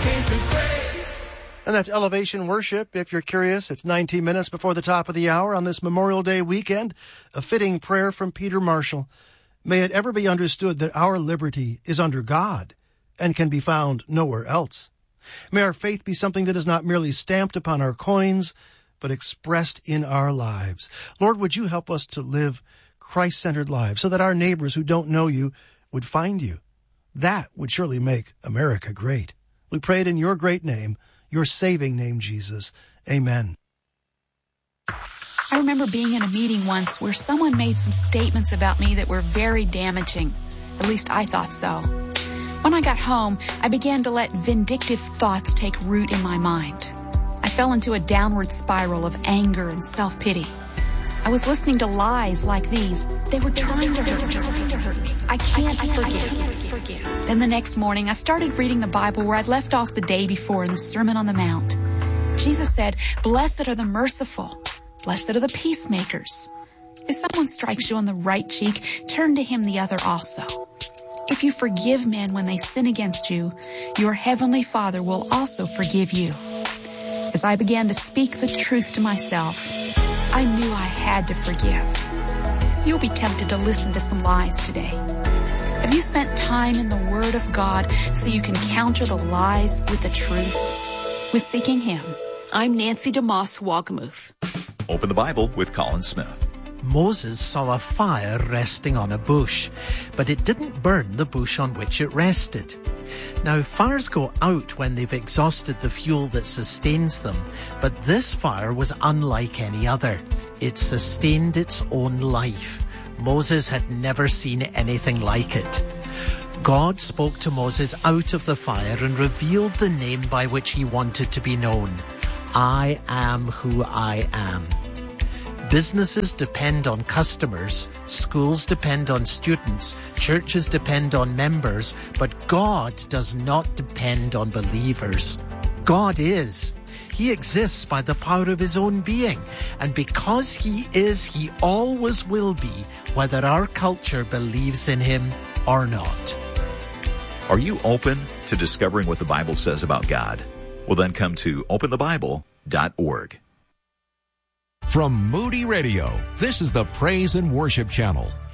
came through grace. And that's Elevation Worship. If you're curious, it's 19 minutes before the top of the hour on this Memorial Day weekend. A fitting prayer from Peter Marshall. May it ever be understood that our liberty is under God and can be found nowhere else. May our faith be something that is not merely stamped upon our coins, but expressed in our lives. Lord, would you help us to live Christ-centered lives so that our neighbors who don't know you would find you? That would surely make America great. We pray it in your great name, your saving name, Jesus. Amen. I remember being in a meeting once where someone made some statements about me that were very damaging. At least I thought so. When I got home, I began to let vindictive thoughts take root in my mind. I fell into a downward spiral of anger and self-pity. I was listening to lies like these. They were trying to hurt me. I can't forgive. Then the next morning, I started reading the Bible where I'd left off the day before in the Sermon on the Mount. Jesus said, "Blessed are the merciful. Blessed are the peacemakers. If someone strikes you on the right cheek, turn to him the other also. If you forgive men when they sin against you, your heavenly Father will also forgive you." As I began to speak the truth to myself, I knew I had to forgive. You'll be tempted to listen to some lies today. Have you spent time in the Word of God so you can counter the lies with the truth? With Seeking Him, I'm Nancy DeMoss Wagamuth. Open the Bible with Colin Smith. Moses saw a fire resting on a bush, but it didn't burn the bush on which it rested. Now, fires go out when they've exhausted the fuel that sustains them, but this fire was unlike any other. It sustained its own life. Moses had never seen anything like it. God spoke to Moses out of the fire and revealed the name by which he wanted to be known. I am who I am. Businesses depend on customers, schools depend on students, churches depend on members, but God does not depend on believers. God is. He exists by the power of his own being, and because he is, he always will be, whether our culture believes in him or not. Are you open to discovering what the Bible says about God? Well, then come to openthebible.org. From Moody Radio, this is the Praise and Worship Channel.